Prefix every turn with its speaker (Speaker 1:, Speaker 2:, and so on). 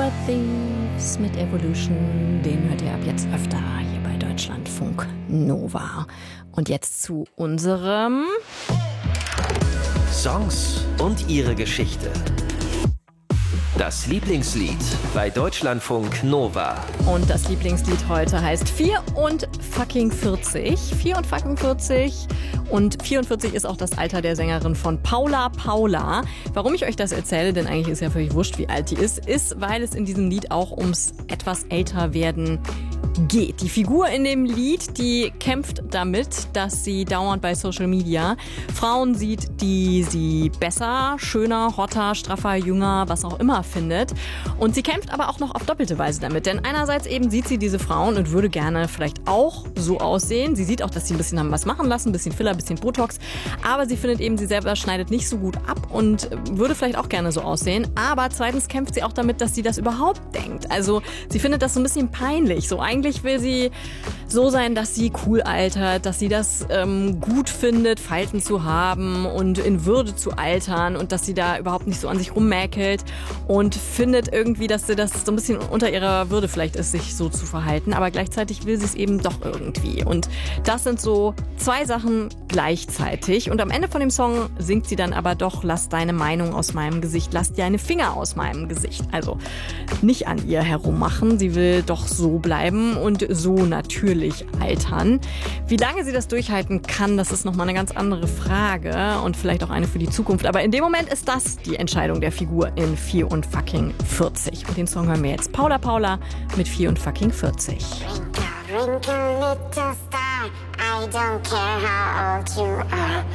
Speaker 1: River Thieves mit Evolution, den hört ihr ab jetzt öfter hier bei Deutschlandfunk Nova. Und jetzt zu unserem
Speaker 2: Songs und ihre Geschichte. Das Lieblingslied bei Deutschlandfunk Nova.
Speaker 1: Und das Lieblingslied heute heißt 44. 44. Und 44 ist auch das Alter der Sängerin von Paula Paula. Warum ich euch das erzähle, denn eigentlich ist ja völlig wurscht, wie alt die ist, weil es in diesem Lied auch ums etwas älter werden geht. Die Figur in dem Lied, die kämpft damit, dass sie dauernd bei Social Media Frauen sieht, die sie besser, schöner, hotter, straffer, jünger, was auch immer findet. Und sie kämpft aber auch noch auf doppelte Weise damit. Denn einerseits eben sieht sie diese Frauen und würde gerne vielleicht auch so aussehen. Sie sieht auch, dass sie ein bisschen haben was machen lassen, ein bisschen Filler, ein bisschen Botox. Aber sie findet eben, sie selber schneidet nicht so gut ab und würde vielleicht auch gerne so aussehen. Aber zweitens kämpft sie auch damit, dass sie das überhaupt denkt. Also sie findet das so ein bisschen peinlich. So eigentlich will sie so sein, dass sie cool altert, dass sie das gut findet, Falten zu haben und in Würde zu altern und dass sie da überhaupt nicht so an sich rummäkelt und findet irgendwie, dass sie das so ein bisschen unter ihrer Würde vielleicht ist, sich so zu verhalten, aber gleichzeitig will sie es eben doch irgendwie. Und das sind so zwei Sachen gleichzeitig. Und am Ende von dem Song singt sie dann aber doch, lass deine Meinung aus meinem Gesicht, lass deine Finger aus meinem Gesicht. Also nicht an ihr herummachen, sie will doch so bleiben und so natürlich altern. Wie lange sie das durchhalten kann, das ist nochmal eine ganz andere Frage und vielleicht auch eine für die Zukunft. Aber in dem Moment ist das die Entscheidung der Figur in 44. Und den Song hören wir jetzt. Paula Paula mit 44.
Speaker 3: Wrinkle, wrinkle, little star, I don't care how old you are.